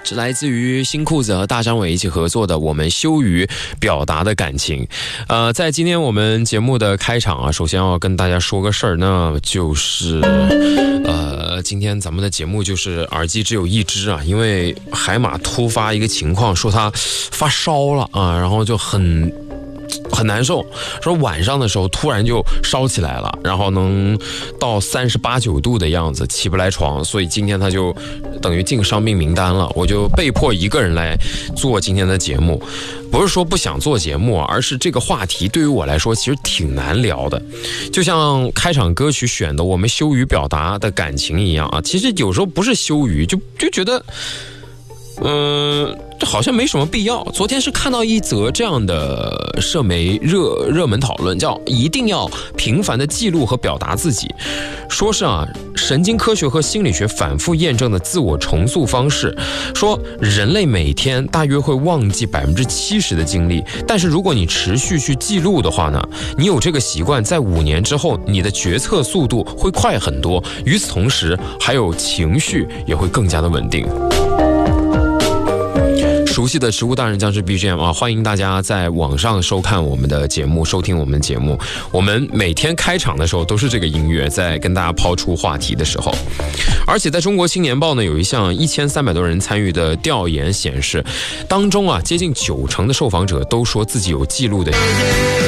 是来自于新裤子和大张伟一起合作的《我们羞于表达的感情》。在今天我们节目的开场啊，首先要跟大家说个事儿，那就是今天咱们的节目就是耳机只有一只啊，因为海马突发一个情况，说他发烧了啊，然后就很难受，说晚上的时候突然就烧起来了，然后能到38、9度的样子，起不来床，所以今天他就等于进伤病名单了，我就被迫一个人来做今天的节目。不是说不想做节目，而是这个话题对于我来说其实挺难聊的，就像开场歌曲选的《我们羞于表达的感情》一样啊，其实有时候不是羞于，就觉得这好像没什么必要。昨天是看到一则这样的社媒热门讨论，叫一定要频繁的记录和表达自己，说是神经科学和心理学反复验证的自我重塑方式，说人类每天大约会忘记70%的精力，但是如果你持续去记录的话呢，你有这个习惯，在5年之后你的决策速度会快很多，与此同时还有情绪也会更加的稳定。熟悉的植物大人将是 BGM 啊，欢迎大家在网上收看我们的节目，收听我们的节目。我们每天开场的时候都是这个音乐，在跟大家抛出话题的时候。而且在中国青年报呢，有一项1300多人参与的调研显示，当中接近90%的受访者都说自己有记录的